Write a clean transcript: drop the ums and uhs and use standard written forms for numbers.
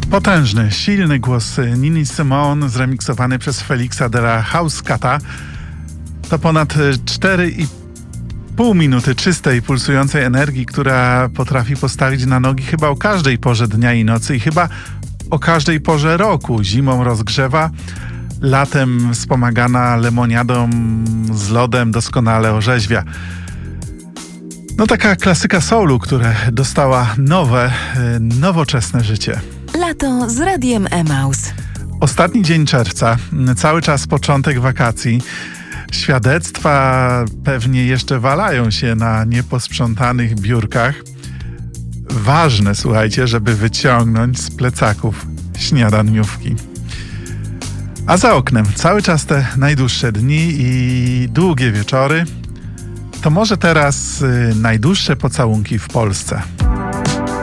Potężny, silny głos Nini Simone zremiksowany przez Felixa de la Housecatta to ponad 4,5 minuty czystej, pulsującej energii, która potrafi postawić na nogi chyba o każdej porze dnia i nocy i chyba o każdej porze roku. Zimą rozgrzewa, latem wspomagana lemoniadą z lodem doskonale orzeźwia. No taka klasyka soulu, która dostała nowe, nowoczesne życie. Lato z Radiem Emaus. Ostatni dzień czerwca, cały czas początek wakacji. Świadectwa pewnie jeszcze walają się na nieposprzątanych biurkach. Ważne, słuchajcie, żeby wyciągnąć z plecaków śniadaniówki. A za oknem cały czas te najdłuższe dni i długie wieczory. To może teraz najdłuższe pocałunki w Polsce.